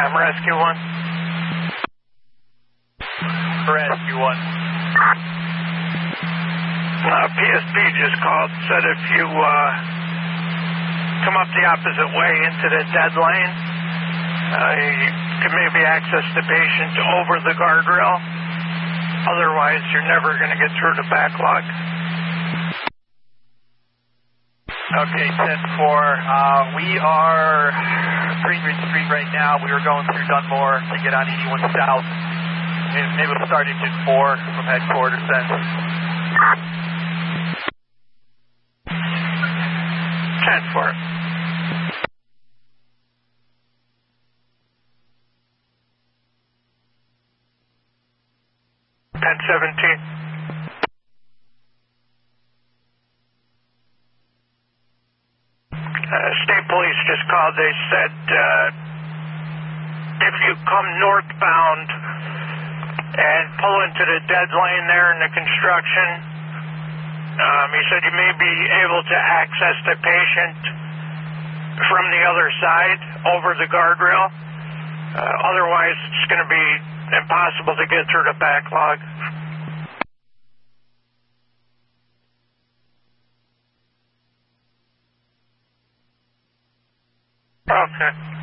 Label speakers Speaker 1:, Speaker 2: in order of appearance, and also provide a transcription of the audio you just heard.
Speaker 1: I'm Rescue 1.
Speaker 2: Rescue 1.
Speaker 1: PSP just called, said if you come up the opposite way into the dead lane, you can maybe access the patient over the guardrail. Otherwise, you're never going to get through the backlog.
Speaker 2: Okay, 10-4. We are Greenridge Street right now. We were going through Dunmore to get on 81 South. Maybe we'll start Engine 4 from headquarters then.
Speaker 1: 10-4. State police just called. They said if you come northbound and pull into the dead lane there in the construction, he said you may be able to access the patient from the other side over the guardrail. Otherwise, it's going to be impossible to get through the backlog. Okay.